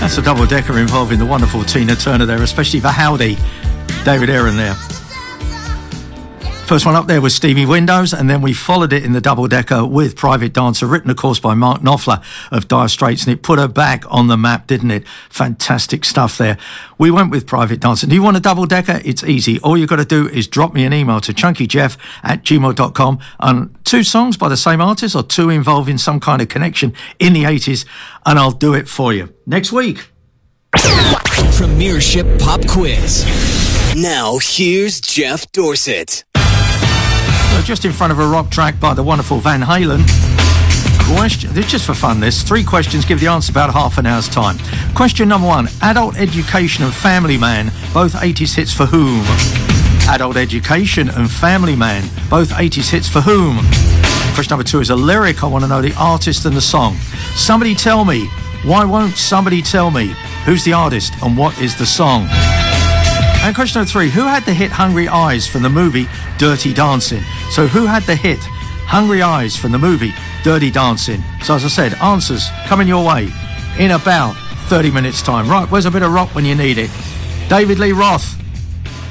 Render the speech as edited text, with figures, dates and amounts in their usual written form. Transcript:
That's a double-decker involving the wonderful Tina Turner there, especially for Howdy, David Aaron there. First one up there was Stevie Windows, and then we followed it in the double-decker with Private Dancer, written, of course, by Mark Knopfler of Dire Straits, and it put her back on the map, didn't it? Fantastic stuff there. We went with Private Dancer. Do you want a double-decker? It's easy. All you've got to do is drop me an email to chunkyjeff@gmail.com on 2 songs by the same artist or 2 involving some kind of connection in the 80s, and I'll do it for you. Next week. Premiership Pop Quiz. Now, here's Jeff Dorset. So just in front of a rock track by the wonderful Van Halen. Question, this is just for fun, this. 3 questions, give the answer about half an hour's time. Question number 1, Adult Education and Family Man, both 80s hits for whom? Adult Education and Family Man, both 80s hits for whom? Question number 2 is a lyric. I want to know the artist and the song. Somebody tell me, why won't somebody tell me who's the artist and what is the song? And question number 3, who had the hit Hungry Eyes from the movie Dirty Dancing? So who had the hit Hungry Eyes from the movie Dirty Dancing? So as I said, answers coming your way in about 30 minutes time. Right, where's a bit of rock when you need it? David Lee Roth,